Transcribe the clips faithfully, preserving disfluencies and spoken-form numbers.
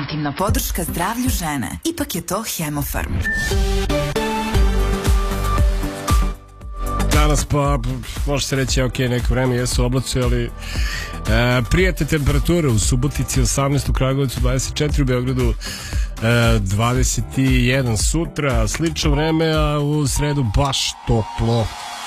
Ultimativna podrška zdravlju žene. Ipak je to Hemofarm. Danas pa može se reći ok, neko vreme jesu oblaci, ali e, prijatne temperature u Subotici osamnaest, u Kragujevcu dvadeset četiri, u Beogradu e, dvadeset jedan sutra, slično vreme, a u sredu baš toplo.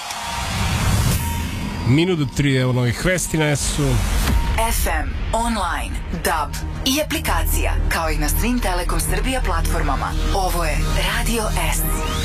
Minut do tri, evo novih vesti na S U. F M, online, D A B i aplikacija, kao i na svim Telekom Srbija platformama. Ovo je Radio S.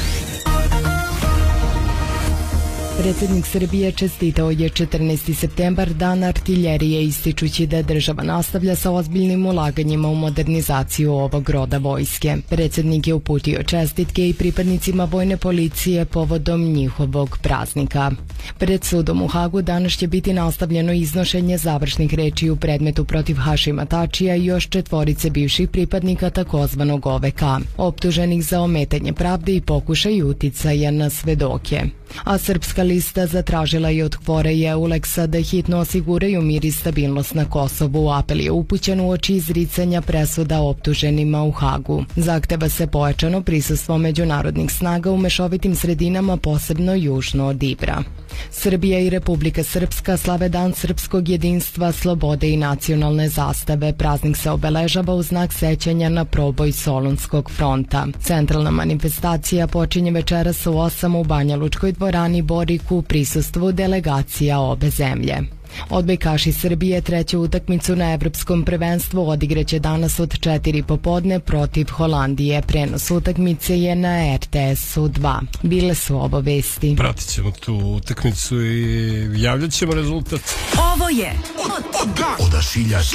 Predsjednik Srbije čestitao je četrnaesti septembar, dan artiljerije, ističući da država nastavlja sa ozbiljnim ulaganjima u modernizaciju ovog roda vojske. Predsjednik je uputio čestitke i pripadnicima vojne policije povodom njihovog praznika. Pred sudom u Hagu danas će biti nastavljeno iznošenje završnih reči u predmetu protiv Hašima Tačija i još četvorice bivših pripadnika takozvanog O V K, optuženih za ometanje pravde i pokušaj uticaja na svedoke. A Srpska lista zatražila je od Kvore i Euleksa da hitno osiguraju mir i stabilnost na Kosovu. Apel je upućen uoči izricanja presuda optuženima u Hagu. Zahteva se pojačano prisustvo međunarodnih snaga u mešovitim sredinama, posebno južno od Ibra. Srbija i Republika Srpska slave Dan srpskog jedinstva, slobode i nacionalne zastave. Praznik se obeležava u znak sećanja na proboj Solunskog fronta. Centralna manifestacija počinje večeras u osam u Banja Lučkoj dvorani Boriku u prisustvu delegacija obe zemlje. Odbojkaši Srbije treću utakmicu na evropskom prvenstvu odigraće danas od četiri popodne protiv Holandije. Prenos utakmice je na R T S-u dva. Bile su ovo vesti. Pratit ćemo tu utakmicu i javljat ćemo rezultat. Ovo je Odašiljač.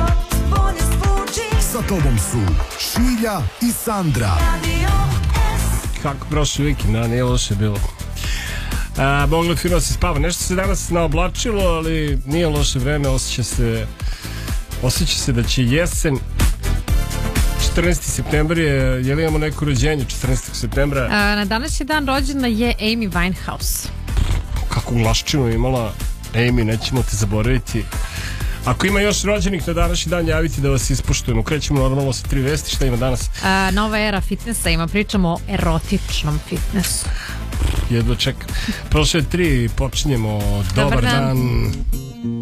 Sa tobom su Šilja i Sandra. Kako prošli vikend, a nije loše bilo. A, moglo fino se spava. Nešto se danas naoblačilo, ali nije loše vreme, osjeća se osjeća se da će jesen. četrnaesti septembar je, je li imamo neko rođenje četrnaestog septembra? A, na današnji dan rođena je Amy Winehouse. Kakvu glaščinu imala Amy, nećemo te zaboraviti. Ako ima još rođenih na današnji dan, javite da vas ispoštujemo. Krećemo normalno sa tri vesti. Šta ima danas? A, nova era fitnessa, ima, pričamo o erotičnom fitnessu. Jedno čekam. Prošle tri, počinjemo. Dobar, Dobar dan, dan.